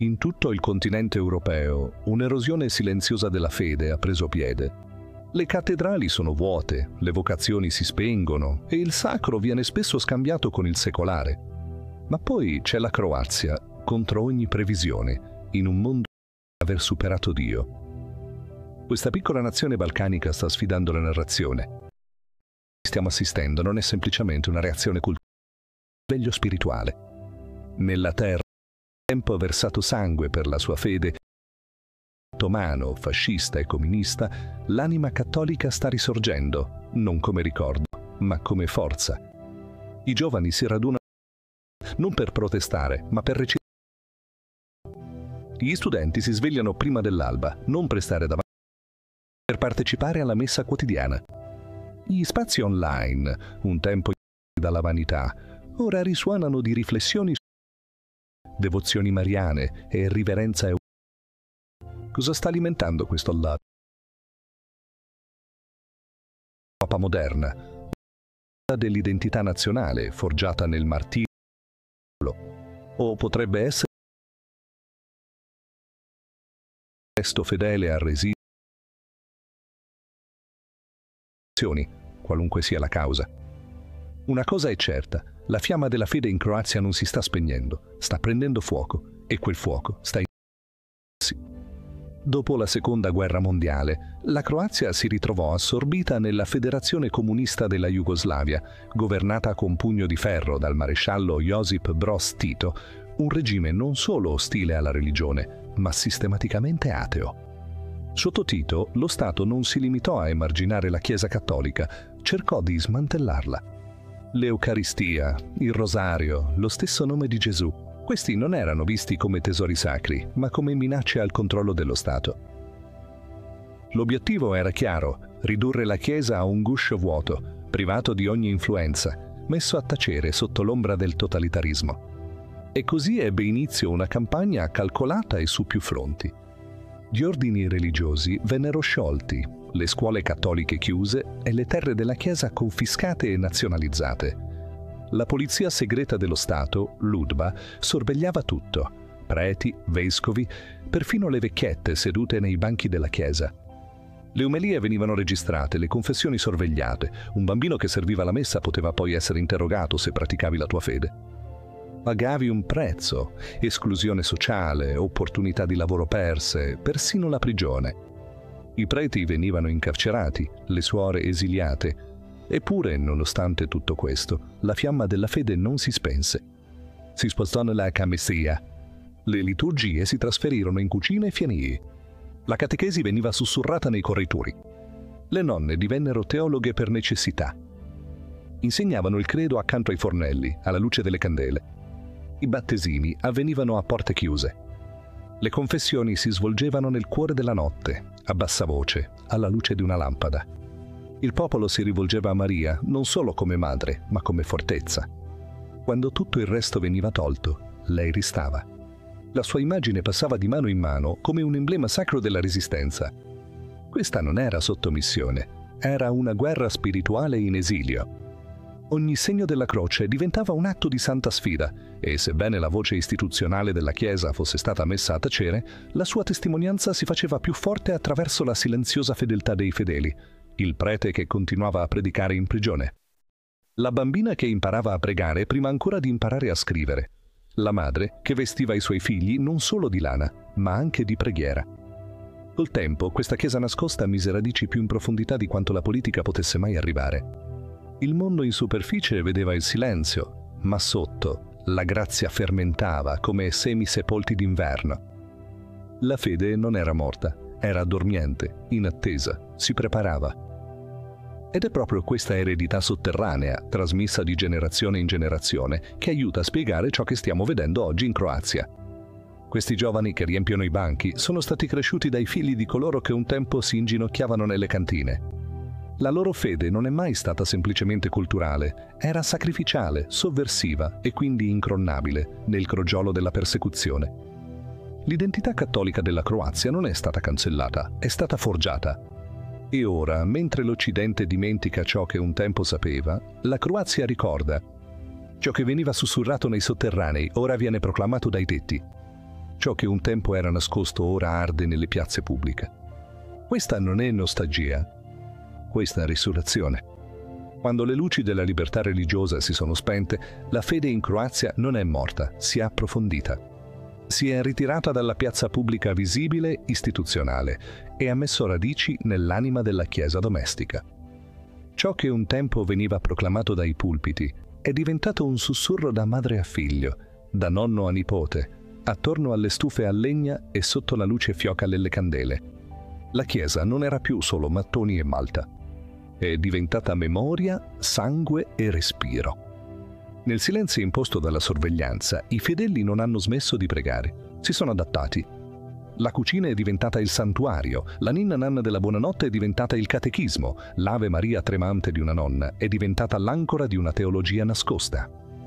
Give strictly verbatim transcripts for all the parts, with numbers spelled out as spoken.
In tutto il continente europeo, un'erosione silenziosa della fede ha preso piede. Le cattedrali sono vuote, le vocazioni si spengono e il sacro viene spesso scambiato con il secolare. Ma poi c'è la Croazia, contro ogni previsione, in un mondo che aver superato Dio. Questa piccola nazione balcanica sta sfidando la narrazione. Stiamo assistendo non è semplicemente una reazione culturale, ma un risveglio spirituale. Nella terra, il tempo ha versato sangue per la sua fede. Ottomano, fascista e comunista, l'anima cattolica sta risorgendo, non come ricordo, ma come forza. I giovani si radunano non per protestare, ma per recitare. Gli studenti si svegliano prima dell'alba, non per stare davanti, per partecipare alla messa quotidiana. Gli spazi online, un tempo dalla vanità, ora risuonano di riflessioni su devozioni mariane e riverenza eucaristica. Cosa sta alimentando questo Allah? Papa moderna, dell'identità nazionale forgiata nel martirio, o potrebbe essere un gesto fedele a resistere, qualunque sia la causa. Una cosa è certa, la fiamma della fede in Croazia non si sta spegnendo, sta prendendo fuoco, e quel fuoco sta in... Dopo la Seconda Guerra Mondiale, la Croazia si ritrovò assorbita nella Federazione Comunista della Jugoslavia, governata con pugno di ferro dal maresciallo Josip Broz Tito, un regime non solo ostile alla religione, ma sistematicamente ateo. Sotto Tito, lo Stato non si limitò a emarginare la Chiesa cattolica, cercò di smantellarla. L'Eucaristia, il Rosario, lo stesso nome di Gesù, questi non erano visti come tesori sacri, ma come minacce al controllo dello Stato. L'obiettivo era chiaro, ridurre la Chiesa a un guscio vuoto, privato di ogni influenza, messo a tacere sotto l'ombra del totalitarismo. E così ebbe inizio una campagna calcolata e su più fronti. Gli ordini religiosi vennero sciolti, le scuole cattoliche chiuse e le terre della Chiesa confiscate e nazionalizzate. La polizia segreta dello Stato, l'Udba, sorvegliava tutto: preti, vescovi, perfino le vecchiette sedute nei banchi della chiesa. Le omelie venivano registrate, le confessioni sorvegliate. Un bambino che serviva la messa poteva poi essere interrogato se praticavi la tua fede. Pagavi un prezzo: esclusione sociale, opportunità di lavoro perse, persino la prigione. I preti venivano incarcerati, le suore esiliate. Eppure, nonostante tutto questo, la fiamma della fede non si spense. Si spostò nella camessia. Le liturgie si trasferirono in cucine e fienii. La catechesi veniva sussurrata nei corridori. Le nonne divennero teologhe per necessità. Insegnavano il credo accanto ai fornelli, alla luce delle candele. I battesimi avvenivano a porte chiuse. Le confessioni si svolgevano nel cuore della notte, a bassa voce, alla luce di una lampada. Il popolo si rivolgeva a Maria non solo come madre, ma come fortezza. Quando tutto il resto veniva tolto, lei restava. La sua immagine passava di mano in mano come un emblema sacro della resistenza. Questa non era sottomissione, era una guerra spirituale in esilio. Ogni segno della croce diventava un atto di santa sfida e, sebbene la voce istituzionale della Chiesa fosse stata messa a tacere, la sua testimonianza si faceva più forte attraverso la silenziosa fedeltà dei fedeli, il prete che continuava a predicare in prigione, la bambina che imparava a pregare prima ancora di imparare a scrivere, la madre che vestiva i suoi figli non solo di lana, ma anche di preghiera. Col tempo, questa chiesa nascosta mise radici più in profondità di quanto la politica potesse mai arrivare. Il mondo in superficie vedeva il silenzio, ma sotto la grazia fermentava come semi sepolti d'inverno. La fede non era morta, era dormiente, in attesa, si preparava. Ed è proprio questa eredità sotterranea, trasmessa di generazione in generazione, che aiuta a spiegare ciò che stiamo vedendo oggi in Croazia. Questi giovani che riempiono i banchi sono stati cresciuti dai figli di coloro che un tempo si inginocchiavano nelle cantine. La loro fede non è mai stata semplicemente culturale, era sacrificiale, sovversiva e quindi incronnabile nel crogiolo della persecuzione. L'identità cattolica della Croazia non è stata cancellata, è stata forgiata. E ora, mentre l'Occidente dimentica ciò che un tempo sapeva, la Croazia ricorda. Ciò che veniva sussurrato nei sotterranei ora viene proclamato dai tetti. Ciò che un tempo era nascosto ora arde nelle piazze pubbliche. Questa non è nostalgia, questa è risurrezione. Quando le luci della libertà religiosa si sono spente, la fede in Croazia non è morta, si è approfondita. Si è ritirata dalla piazza pubblica visibile, istituzionale, e ha messo radici nell'anima della Chiesa domestica. Ciò che un tempo veniva proclamato dai pulpiti è diventato un sussurro da madre a figlio, da nonno a nipote, attorno alle stufe a legna e sotto la luce fioca delle candele. La Chiesa non era più solo mattoni e malta. È diventata memoria, sangue e respiro. Nel silenzio imposto dalla sorveglianza, i fedeli non hanno smesso di pregare. Si sono adattati. La cucina è diventata il santuario, la ninna nanna della buonanotte è diventata il catechismo, l'Ave Maria tremante di una nonna è diventata l'ancora di una teologia nascosta.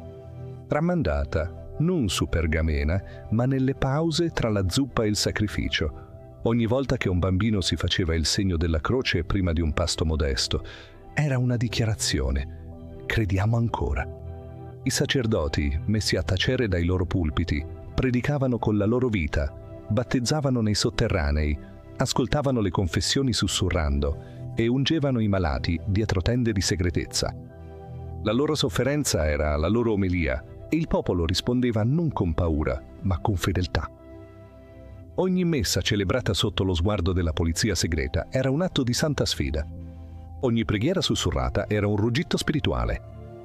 Tramandata non su pergamena, ma nelle pause tra la zuppa e il sacrificio. Ogni volta che un bambino si faceva il segno della croce prima di un pasto modesto, era una dichiarazione. Crediamo ancora. I sacerdoti, messi a tacere dai loro pulpiti, predicavano con la loro vita, battezzavano nei sotterranei, ascoltavano le confessioni sussurrando e ungevano i malati dietro tende di segretezza. La loro sofferenza era la loro omelia e il popolo rispondeva non con paura, ma con fedeltà. Ogni messa celebrata sotto lo sguardo della polizia segreta era un atto di santa sfida. Ogni preghiera sussurrata era un ruggito spirituale.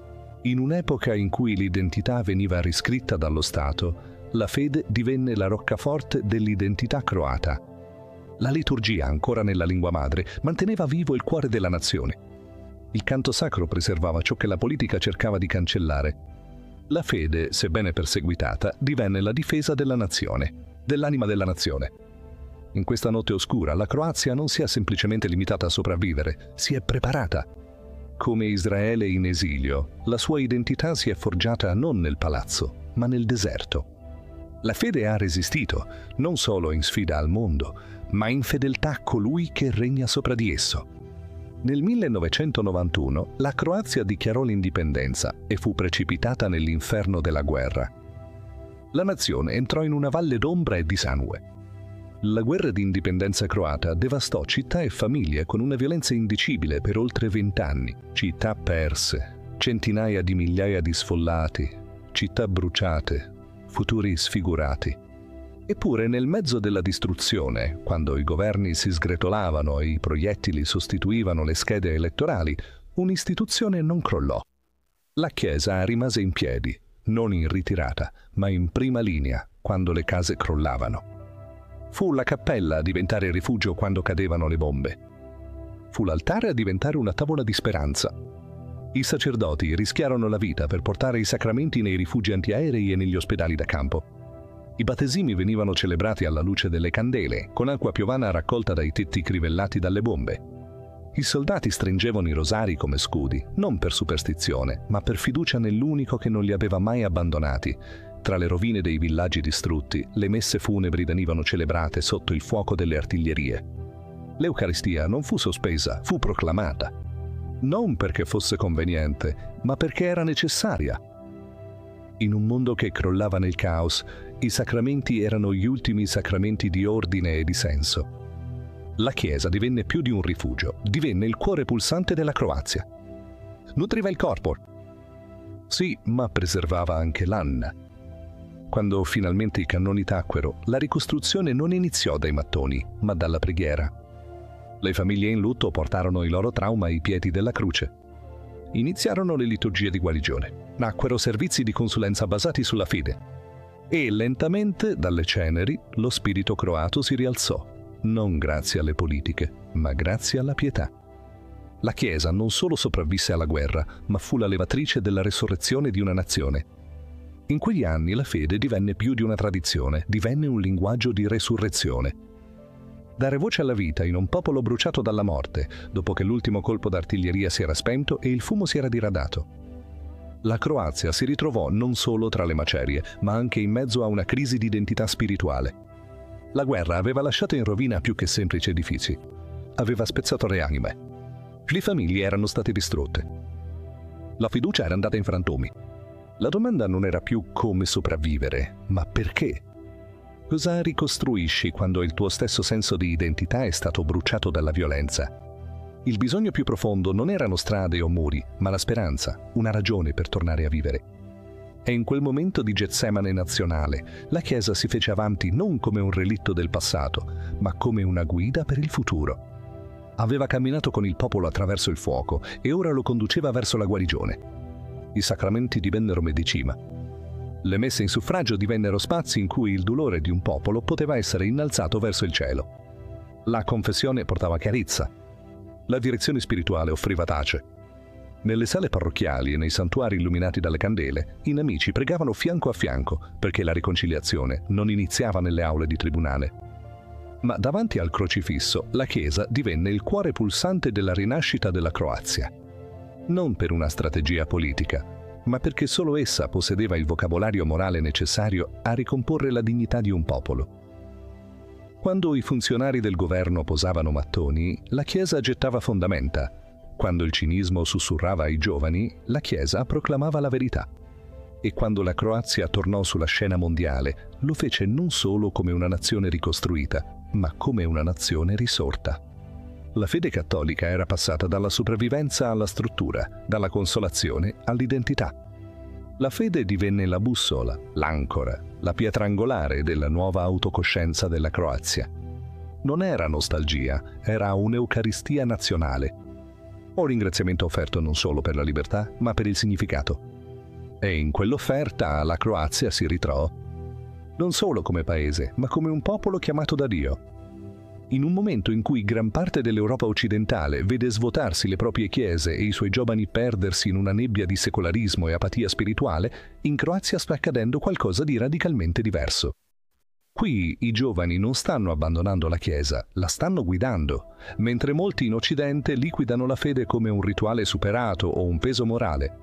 In un'epoca in cui l'identità veniva riscritta dallo Stato, la fede divenne la roccaforte dell'identità croata. La liturgia, ancora nella lingua madre, manteneva vivo il cuore della nazione. Il canto sacro preservava ciò che la politica cercava di cancellare. La fede, sebbene perseguitata, divenne la difesa della nazione, dell'anima della nazione. In questa notte oscura, la Croazia non si è semplicemente limitata a sopravvivere, si è preparata. Come Israele in esilio, la sua identità si è forgiata non nel palazzo, ma nel deserto. La fede ha resistito, non solo in sfida al mondo, ma in fedeltà a colui che regna sopra di esso. Nel millenovecentonovantuno la Croazia dichiarò l'indipendenza e fu precipitata nell'inferno della guerra. La nazione entrò in una valle d'ombra e di sangue. La guerra di indipendenza croata devastò città e famiglie con una violenza indicibile per oltre vent'anni. Città perse, centinaia di migliaia di sfollati, città bruciate, futuri sfigurati. Eppure nel mezzo della distruzione, quando i governi si sgretolavano e i proiettili sostituivano le schede elettorali, un'istituzione non crollò. La Chiesa rimase in piedi, non in ritirata, ma in prima linea quando le case crollavano. Fu la cappella a diventare rifugio quando cadevano le bombe. Fu l'altare a diventare una tavola di speranza. I sacerdoti rischiarono la vita per portare i sacramenti nei rifugi antiaerei e negli ospedali da campo. I battesimi venivano celebrati alla luce delle candele, con acqua piovana raccolta dai tetti crivellati dalle bombe. I soldati stringevano i rosari come scudi, non per superstizione, ma per fiducia nell'unico che non li aveva mai abbandonati. Tra le rovine dei villaggi distrutti, le messe funebri venivano celebrate sotto il fuoco delle artiglierie. L'Eucaristia non fu sospesa, fu proclamata. Non perché fosse conveniente, ma perché era necessaria. In un mondo che crollava nel caos, i sacramenti erano gli ultimi sacramenti di ordine e di senso. La Chiesa divenne più di un rifugio, divenne il cuore pulsante della Croazia. Nutriva il corpo. Sì, ma preservava anche l'anima. Quando finalmente i cannoni tacquero, la ricostruzione non iniziò dai mattoni, ma dalla preghiera. Le famiglie in lutto portarono il loro trauma ai piedi della croce. Iniziarono le liturgie di guarigione. Nacquero servizi di consulenza basati sulla fede. E lentamente, dalle ceneri, lo spirito croato si rialzò, non grazie alle politiche, ma grazie alla pietà. La Chiesa non solo sopravvisse alla guerra, ma fu la levatrice della resurrezione di una nazione. In quegli anni la fede divenne più di una tradizione, divenne un linguaggio di resurrezione. Dare voce alla vita in un popolo bruciato dalla morte, dopo che l'ultimo colpo d'artiglieria si era spento e il fumo si era diradato. La Croazia si ritrovò non solo tra le macerie, ma anche in mezzo a una crisi di identità spirituale. La guerra aveva lasciato in rovina più che semplici edifici. Aveva spezzato le anime. Le famiglie erano state distrutte. La fiducia era andata in frantumi. La domanda non era più come sopravvivere, ma perché. Cosa ricostruisci quando il tuo stesso senso di identità è stato bruciato dalla violenza? Il bisogno più profondo non erano strade o muri, ma la speranza, una ragione per tornare a vivere. E in quel momento di Getsemane nazionale, la Chiesa si fece avanti non come un relitto del passato, ma come una guida per il futuro. Aveva camminato con il popolo attraverso il fuoco e ora lo conduceva verso la guarigione. I sacramenti divennero medicina. Le messe in suffragio divennero spazi in cui il dolore di un popolo poteva essere innalzato verso il cielo. La confessione portava chiarezza. La direzione spirituale offriva pace. Nelle sale parrocchiali e nei santuari illuminati dalle candele, i nemici pregavano fianco a fianco perché la riconciliazione non iniziava nelle aule di tribunale. Ma davanti al crocifisso, la Chiesa divenne il cuore pulsante della rinascita della Croazia. Non per una strategia politica, ma perché solo essa possedeva il vocabolario morale necessario a ricomporre la dignità di un popolo. Quando i funzionari del governo posavano mattoni, la Chiesa gettava fondamenta. Quando il cinismo sussurrava ai giovani, la Chiesa proclamava la verità. E quando la Croazia tornò sulla scena mondiale, lo fece non solo come una nazione ricostruita, ma come una nazione risorta. La fede cattolica era passata dalla sopravvivenza alla struttura, dalla consolazione all'identità. La fede divenne la bussola, l'ancora, la pietra angolare della nuova autocoscienza della Croazia. Non era nostalgia, era un'eucaristia nazionale. Un ringraziamento offerto non solo per la libertà, ma per il significato. E in quell'offerta la Croazia si ritrovò non solo come paese, ma come un popolo chiamato da Dio. In un momento in cui gran parte dell'Europa occidentale vede svuotarsi le proprie chiese e i suoi giovani perdersi in una nebbia di secolarismo e apatia spirituale, in Croazia sta accadendo qualcosa di radicalmente diverso. Qui i giovani non stanno abbandonando la Chiesa, la stanno guidando, mentre molti in Occidente liquidano la fede come un rituale superato o un peso morale.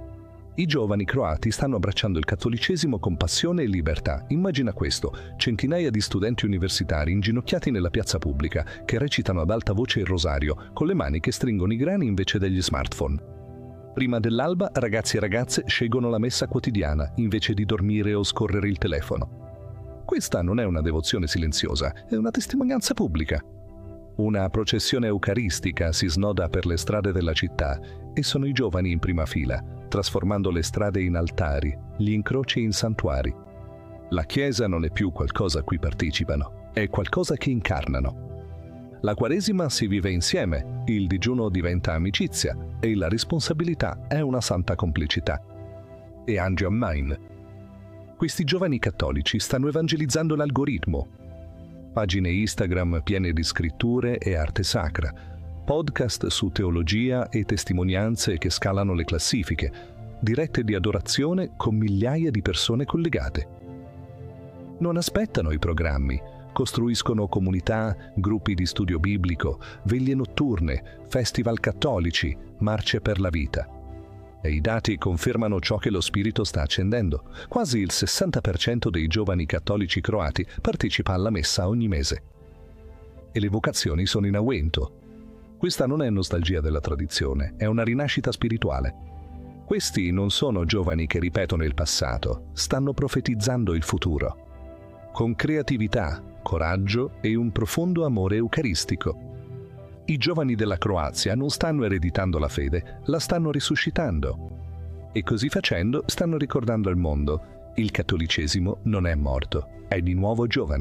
I giovani croati stanno abbracciando il cattolicesimo con passione e libertà. Immagina questo, centinaia di studenti universitari inginocchiati nella piazza pubblica che recitano ad alta voce il rosario, con le mani che stringono i grani invece degli smartphone. Prima dell'alba ragazzi e ragazze scelgono la messa quotidiana invece di dormire o scorrere il telefono. Questa non è una devozione silenziosa, è una testimonianza pubblica. Una processione eucaristica si snoda per le strade della città e sono i giovani in prima fila, trasformando le strade in altari, gli incroci in santuari. La Chiesa non è più qualcosa a cui partecipano, è qualcosa che incarnano. La Quaresima si vive insieme, il digiuno diventa amicizia e la responsabilità è una santa complicità. E Angia Main. Questi giovani cattolici stanno evangelizzando l'algoritmo. Pagine Instagram piene di scritture e arte sacra, podcast su teologia e testimonianze che scalano le classifiche, dirette di adorazione con migliaia di persone collegate. Non aspettano i programmi, costruiscono comunità, gruppi di studio biblico, veglie notturne, festival cattolici, marce per la vita. E i dati confermano ciò che lo spirito sta accendendo. Quasi il sessanta per cento dei giovani cattolici croati partecipa alla messa ogni mese. E le vocazioni sono in aumento. Questa non è nostalgia della tradizione, è una rinascita spirituale. Questi non sono giovani che ripetono il passato, stanno profetizzando il futuro. Con creatività, coraggio e un profondo amore eucaristico. I giovani della Croazia non stanno ereditando la fede, la stanno risuscitando. E così facendo stanno ricordando al mondo: il cattolicesimo non è morto, è di nuovo giovane.